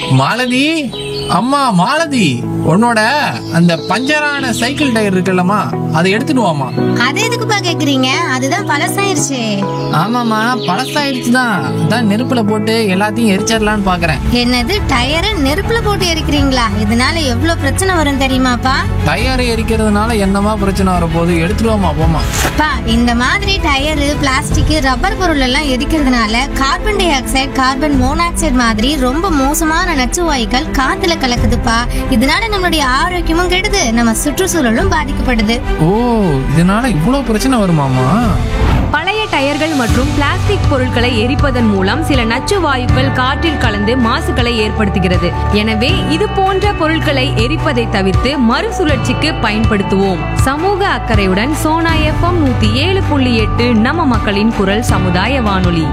மாலதி, அம்மா மாலதி, உன்னோட அந்த பஞ்சரான சைக்கிள் டயர் இருக்குல்லம்மா, அதை எடுத்துட்டு வாமா. அது எதுக்குப்பா கேக்குறீங்க? அதுதான் பழசாயிருச்சு. ஆமாம்மா, பழசாயிடுச்சு தான். அதான் நெருப்புல போட்டு எல்லாத்தையும் எரிச்சிடலான்னு பாக்குறேன். என்னது, டயரை நெருப்புல போட்டு எரிக்கிறீங்களா? இதனால எவ்வளவு பிரச்சனை வரும் தெரியுமாப்பா? டயர் எரிக்கிறதுனால என்னமா பிரச்சனை வரப்போகுது? எடுத்துட்டு வாமா, போமா. பா, இந்த மாதிரி டயரு, பிளாஸ்டிக், ரப்பர் பொருள் எல்லாம் எரிக்கிறதுனால carbon di oxide, carbon monoxide மாதிரி ரொம்ப மோசமான நச்சு வாயுக்கள் காத்துல கலக்குதுப்பா. இதனால நம்மளுடைய ஆரோக்கியமும் கெடுது, நம்ம சுற்றுச்சூழலும் பாதிக்கப்படுது. ஓ, இதனால இவ்வளவு பிரச்சனை வருமாமா? பழைய டயர்கள் மற்றும் பிளாஸ்டிக் பொருட்களை எரிப்பதன் மூலம் சில நச்சு வாயுக்கள் காற்றில் கலந்து மாசுகளை ஏற்படுத்துகிறது. எனவே இது போன்ற பொருட்களை எரிப்பதை தவிர்த்து மறுசுழற்சிக்கு பயன்படுத்துவோம். சமூக அக்கறையுடன் சோனா FM 107.8 நம்ம மக்களின் குரல் சமுதாய வானொலி.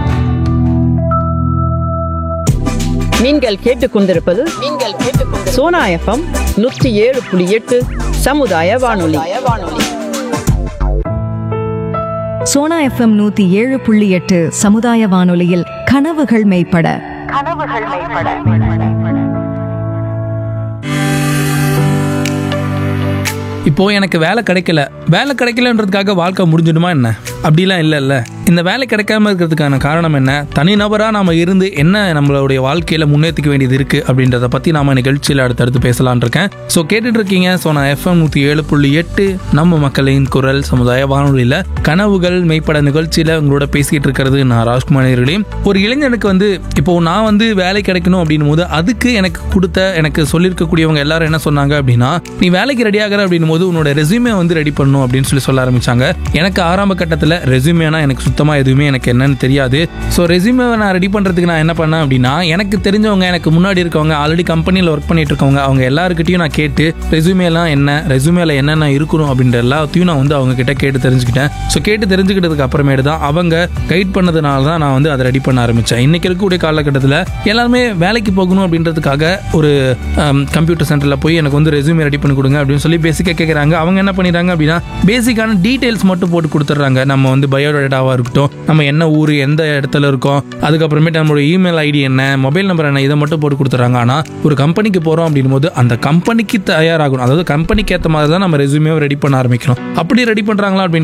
நீங்கள் கேட்டுக்கொண்டிருப்பது சோனா FM 107.8 சமுதாய வானொலி. சோனா FM 107.8 சமுதாய வானொலியில் கனவுகள் மெய்ப்பட. இப்போ எனக்கு வேலை கிடைக்கலன்றதுக்காக வாழ்க்கை முடிஞ்சிடுமா என்ன? அப்படிலாம் இல்லைல்ல. இந்த வேலை கிடைக்காம இருக்கிறதுக்கான காரணம் என்ன? தனிநபராக நாம் இருந்து என்ன நம்மளுடைய வாழ்க்கையில் முன்னேற்றிக்க வேண்டியது இருக்குது அப்படின்றத பற்றி நாம் நிகழ்ச்சியில் அடுத்தடுத்து பேசலான் இருக்கேன். ஸோ கேட்டுட்டு இருக்கீங்க சோனா FM 107.8 நம்ம மக்களின் குரல் சமுதாய வானொலியில் கனவுகள் மெய்ப்பட நிகழ்ச்சியில் உங்களோட பேசிக்கிட்டு இருக்கிறது நான் ராஜ்குமார் அவர்களே. ஒரு இளைஞனுக்கு இப்போ நான் வேலை கிடைக்கணும் அப்படின்னும் போது அதுக்கு எனக்கு சொல்லியிருக்கக்கூடியவங்க எல்லாரும் என்ன சொன்னாங்க அப்படின்னா, நீ வேலைக்கு ரெடி ஆகிற அப்படின்னும் போது உன்னோட ரெஸ்யூமே ரெடி பண்ணணும் அப்படின்னு சொல்ல ஆரம்பிச்சாங்க. எனக்கு ஆரம்ப கட்டத்தில் ரெஸ்யூமேனா எனக்கு சுத்தமாக எதுவுமே எனக்கு என்னன்னு தெரியாது. ஸோ ரெஸ்யூமே நான் ரெடி பண்ணுறதுக்கு நான் என்ன பண்ணேன் அப்படின்னா, எனக்கு தெரிஞ்சவங்க, எனக்கு முன்னாடி இருக்கவங்க, ஆல்ரெடி கம்பெனியில் ஒர்க் பண்ணிட்டு இருக்கவங்க, அவங்க எல்லாருக்கிட்டையும் நான் கேட்டு ரெஸ்யூமேலாம் என்ன, ரெஸ்யூமேல என்னென்ன இருக்கணும் அப்படின்ற எல்லாத்தையும் நான் அவங்க கிட்ட கேட்டு தெரிஞ்சுக்கிட்டேன். ஸோ கேட்டு தெரிஞ்சுக்கிட்டதுக்கு அப்புறமேட்டு தான் அவங்க கைட் பண்ணதுனால தான் நான் அதை ரெடி பண்ண ஆரம்பித்தேன். இன்னைக்கு இருக்கக்கூடிய காலகட்டத்தில் எல்லாருமே வேலைக்கு போகணும் அப்படின்றதுக்காக ஒரு கம்ப்யூட்டர் சென்டரில் போய் எனக்கு ரெஸ்யூமே ரெடி பண்ணி கொடுங்க அப்படின்னு சொல்லி பேசிக்காக கேட்குறாங்க. அவங்க என்ன பண்ணிடுறாங்க அப்படின்னா, பேசிக்கான டீட்டெயில்ஸ் மட்டும் போட்டு கொடுத்துட்றாங்க. நம்ம பயோடேட்டாவாக இருக்கட்டும், நம்ம என்ன ஊர், எந்த இடத்துல இருக்கோம், அதுக்கப்புறமேட்டு நம்மளோட இமெயில் ஐடி என்ன, மொபைல் நம்பர் என்ன, இதை மட்டும் போட்டு கொடுத்துட்றாங்க. ஆனால் ஒரு கம்பெனிக்கு போகிறோம் அப்படின் போது அந்த கம்பெனிக்கு தயாராகணும், அதாவது கம்பெனிக்கு ஏற்ற மாதிரி தான் நம்ம ரெஸ்யூமே ரெடி பண்ண ஆரம்பிக்கணும். அப்படி ரெடி பண்ணுறாங்களா அப்படின்னு